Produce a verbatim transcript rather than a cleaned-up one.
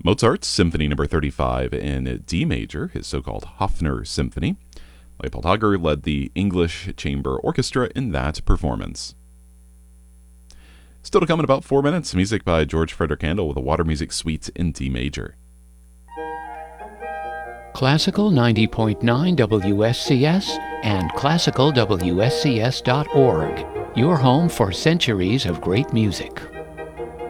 Mozart's Symphony Number thirty-five in D major, his so-called Hofner Symphony. Leopold Hager led the English Chamber Orchestra in that performance. Still to come in about four minutes, music by George Frederick Handel with a Water Music Suite in D major. Classical ninety point nine W S C S and classical W S C S dot org, your home for centuries of great music.